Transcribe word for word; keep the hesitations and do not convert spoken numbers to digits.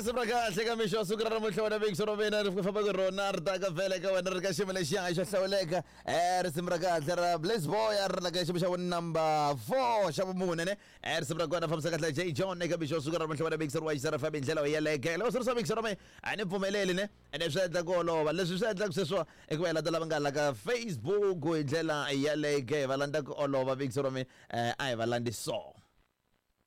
sembra kahle ka misho sukra ra muhlovo na big soromena ri famba ku rona ri ta ka vele ka wena ri ka ximela xiyanga xo hlawuleka eh ri sembra kahle ra Blaze Boy ri la ka ximo xa number four xa vumune ne eh ri sembra kona famisa kahle J John ne ka misho sukra ra muhlovo na big sorwa xisara family ndlela ya leke lo sirisa big sorome ani pfumeleli ne ene swi endla ku olova leswi swi endla ku sweswo i ku vela lava nga la ka Facebook hi ndlela ya leke va landza ku olova big sorome eh a hi va landzi so